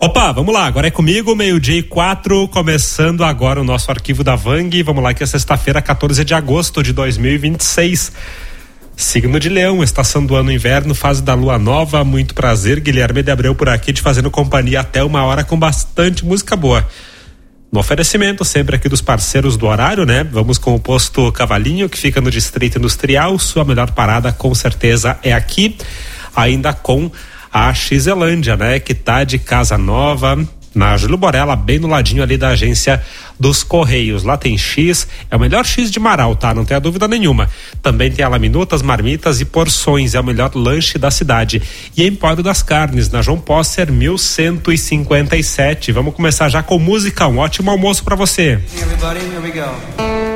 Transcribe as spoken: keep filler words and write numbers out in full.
Opa, vamos lá, agora é comigo, meio-dia e quatro, começando agora o nosso arquivo da Vang. Vamos lá, que é sexta-feira, quatorze de agosto de dois mil e vinte e seis. Signo de Leão, estação do ano inverno, fase da lua nova. Muito prazer, Guilherme de Abreu por aqui, te fazendo companhia até uma hora com bastante música boa. No oferecimento, sempre aqui dos parceiros do horário, né? Vamos com o posto Cavalinho, que fica no Distrito Industrial. Sua melhor parada, com certeza, é aqui. Ainda com a Xelândia, né? Que tá de casa nova, na Júlio Borella, bem no ladinho ali da agência dos Correios. Lá tem X, é o melhor X de Marau, tá? Não tenha dúvida nenhuma. Também tem a laminutas, marmitas e porções, é o melhor lanche da cidade. E Empório das Carnes, na João Posser, mil cento e cinquenta e sete. Vamos começar já com música, um ótimo almoço pra você. Everybody, here we go.